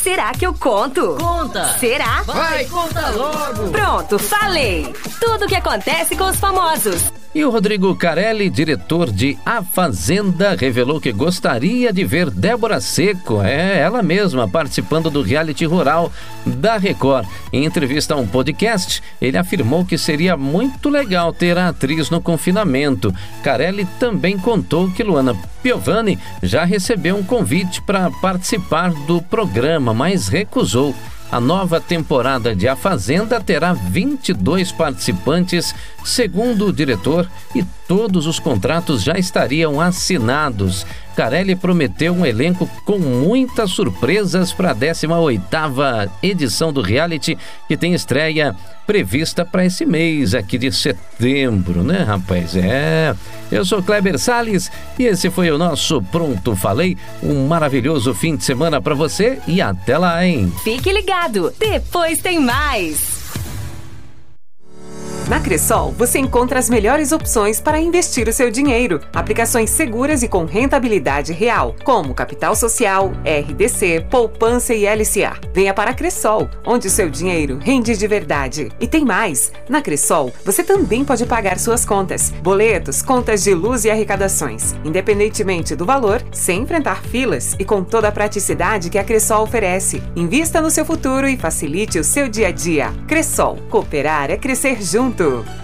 Será que eu conto? Conta! Será? Vai, conta logo! Pronto, falei! Tudo o que acontece com os famosos. E o Rodrigo Carelli, diretor de A Fazenda, revelou que gostaria de ver Débora Seco, ela mesma, participando do reality rural da Record. Em entrevista a um podcast, ele afirmou que seria muito legal ter a atriz no confinamento. Carelli também contou que Luana Piovani já recebeu um convite para participar do programa, mas recusou. A nova temporada de A Fazenda terá 22 participantes, segundo o diretor, e todos os contratos já estariam assinados. Carelli prometeu um elenco com muitas surpresas para a 18ª edição do reality, que tem estreia prevista para esse mês aqui de setembro, né, rapaz? Eu sou Kleber Salles e esse foi o nosso Pronto Falei. Um maravilhoso fim de semana para você e até lá, hein? Fique ligado, depois tem mais! Na Cressol, você encontra as melhores opções para investir o seu dinheiro. Aplicações seguras e com rentabilidade real, como Capital Social, RDC, Poupança e LCA. Venha para a Cressol, onde o seu dinheiro rende de verdade. E tem mais! Na Cressol, você também pode pagar suas contas, boletos, contas de luz e arrecadações, independentemente do valor, sem enfrentar filas e com toda a praticidade que a Cressol oferece. Invista no seu futuro e facilite o seu dia a dia. Cressol, cooperar é crescer junto.